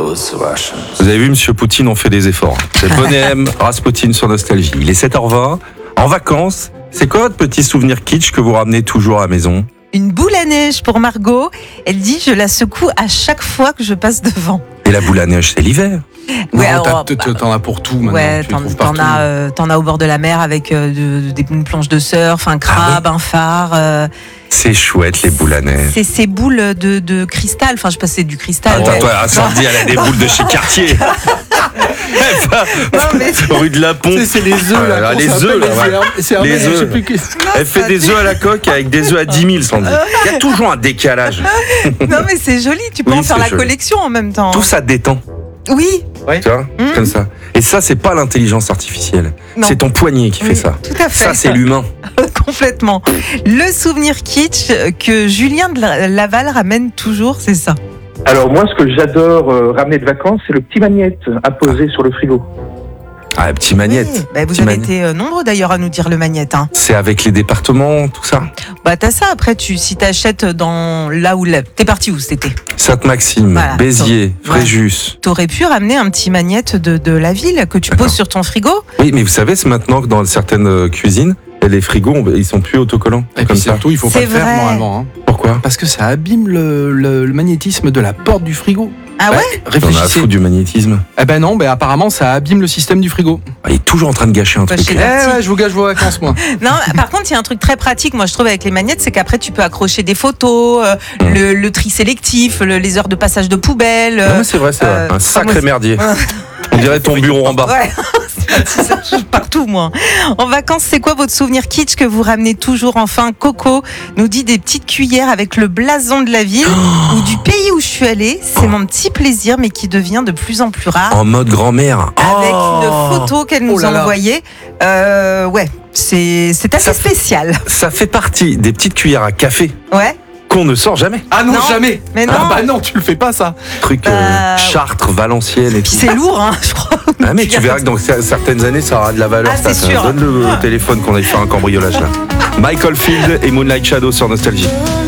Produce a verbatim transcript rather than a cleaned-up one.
those Russians. Vous avez vu, Monsieur Poutine, on fait des efforts. C'est Bonnet M, Rasputin sur Nostalgie. Il est sept heures vingt, en vacances. C'est quoi votre petit souvenir kitsch que vous ramenez toujours à la maison ? Une boule à neige pour Margot. Elle dit, je la secoue à chaque fois que je passe devant. Et la boule à neige, c'est l'hiver. Non, Ouais, t'as- alors, t'as- bah, t'en as pour tout maintenant. Ouais, tu les t'en, trouves t'en partout. as, euh, t'en as au bord de la mer avec euh, de, de- des une planche de surf, un crabe, un phare. euh, C'est chouette, les boules à neige. c'est ces boules de, de cristal. Enfin, je sais pas si c'est du cristal. Attends, ouais. toi, Sandy, elle a des boules de chez Cartier. Elle va Non, mais- rue de la Pompe. C'est, c'est les œufs là. Ah, qu'on les s'appelle, œufs, là, les ouais. œufs. C'est un Les mec, je sais œufs. plus qui- Elle fait des œufs à la coque avec des œufs à dix mille, Sandy. Il y a toujours un décalage. Non, mais c'est joli. Tu peux Oui, en faire c'est la joli. collection en même temps. Tout ça détend, Oui. tu vois, Mm. comme ça. Et ça, c'est pas l'intelligence artificielle. Non. C'est ton poignet qui Oui, fait ça. Tout à fait. Ça, c'est l'humain. Complètement. Le souvenir kitsch que Julien de La- Laval ramène toujours, c'est ça. Alors moi, ce que j'adore euh, ramener de vacances, c'est le petit magnète à poser sur le frigo. Ah, petit magnète. Oui. Bah, vous Petit avez magnète. été euh, nombreux d'ailleurs à nous dire le magnète. Hein. C'est avec les départements, tout ça. Bah t'as ça après, tu, si t'achètes dans là où la- t'es parti où cet été, Sainte-Maxime, Voilà. Béziers, Ouais. Fréjus. t'aurais pu ramener un petit magnète de, de la ville que tu D'accord. poses sur ton frigo. Oui, mais vous savez, c'est maintenant que dans certaines euh, cuisines, les frigos, on- ils sont plus autocollants. Et comme puis ça. surtout, il faut pas C'est le faire vrai. normalement. Hein. Pourquoi ? Parce que ça abîme le, le- le magnétisme de la porte du frigo. Ah ouais. On a à Réfléchissez. foutre du magnétisme. Eh ben non, ben apparemment ça abîme le système du frigo. Ah, il est toujours en train de gâcher un Bah, truc. chez Eh la- Merci. ouais, je vous gâche vos vacances moi. Non, par contre, il y a un truc très pratique, moi je trouve avec les magnettes, c'est qu'après tu peux accrocher des photos, euh, Mm. le, le tri sélectif, le- les heures de passage de poubelle. Non, euh, mais c'est vrai, c'est euh, vrai. Un sacré moi, merdier. Ouais. On dirait ton bureau en bas. Ouais, ça change partout, moi. En vacances, c'est quoi votre souvenir kitsch que vous ramenez toujours? Enfin, Coco nous dit des petites cuillères avec le blason de la ville ou du pays où je suis allée. C'est Oh. mon petit plaisir, mais qui devient de plus en plus rare. En mode grand-mère. Avec Oh. une photo qu'elle nous Oh là a là. envoyée. Euh, ouais, c'est c'est assez Ça fait- spécial. Ça fait partie des petites cuillères à café Ouais, qu'on ne sort jamais. Ah non, Non, jamais. mais non. Ah bah non, tu le fais pas ça. Truc euh, Euh, Chartres, Valenciennes et puis tout. c'est lourd, hein, je crois. Ah mais tu verras que dans cer- certaines années ça aura de la valeur. Ah, c'est ça. sûr. Donne le téléphone qu'on aille faire un cambriolage là. Michael Field et Moonlight Shadow sur Nostalgie.